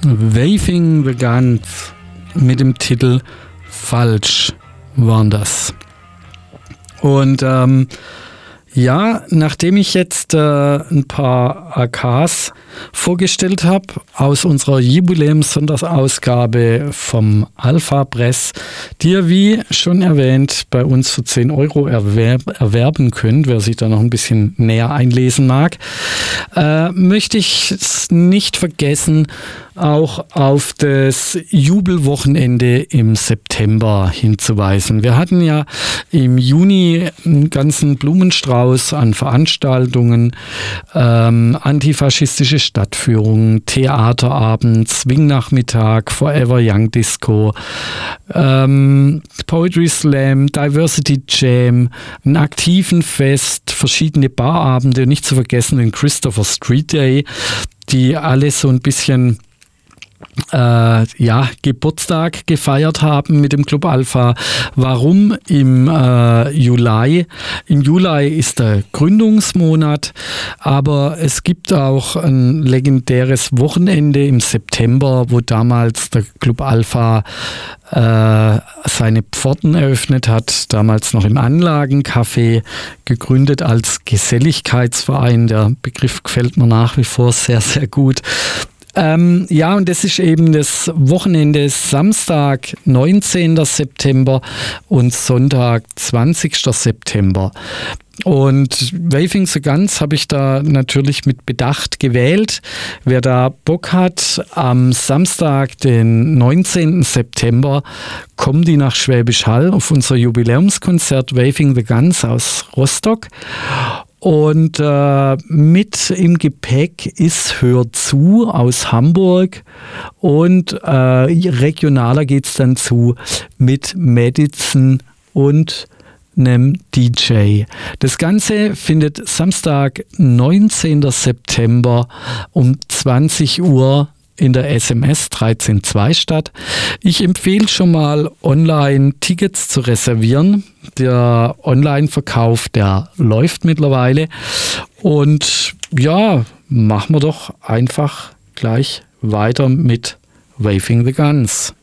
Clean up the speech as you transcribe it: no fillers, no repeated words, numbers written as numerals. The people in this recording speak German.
Waving the Guns mit dem Titel Falsch waren das. Und ja, nachdem ich jetzt ein paar AKs vorgestellt habe aus unserer Jubiläums-Sonderausgabe vom Alpha Press, die ihr wie schon erwähnt bei uns für 10 Euro erwerben könnt, wer sich da noch ein bisschen näher einlesen mag, möchte ich es nicht vergessen, auch auf das Jubelwochenende im September hinzuweisen. Wir hatten ja im Juni einen ganzen Blumenstrauß an Veranstaltungen, antifaschistische Stadtführungen, Theaterabend, Swing-Nachmittag, Forever Young Disco, Poetry Slam, Diversity Jam, ein aktiven Fest, verschiedene Barabende, nicht zu vergessen den Christopher Street Day, die alle so ein bisschen Geburtstag gefeiert haben mit dem Club Alpha. Warum im Juli? Im Juli ist der Gründungsmonat, aber es gibt auch ein legendäres Wochenende im September, wo damals der Club Alpha seine Pforten eröffnet hat, damals noch im Anlagencafé, gegründet als Geselligkeitsverein. Der Begriff gefällt mir nach wie vor sehr, sehr gut. Und das ist eben das Wochenende Samstag, 19. September und Sonntag, 20. September. Und Waving the Guns habe ich da natürlich mit Bedacht gewählt. Wer da Bock hat, am Samstag, den 19. September, kommen die nach Schwäbisch Hall auf unser Jubiläumskonzert Waving the Guns aus Rostock. Und mit im Gepäck ist Hör zu aus Hamburg und regionaler geht es dann zu mit Medicine und einem DJ. Das Ganze findet Samstag, 19. September um 20 Uhr in der SMS 132 statt. Ich empfehle schon mal, online Tickets zu reservieren. Der Online-Verkauf, der läuft mittlerweile. Und ja, machen wir doch einfach gleich weiter mit Waving the Guns.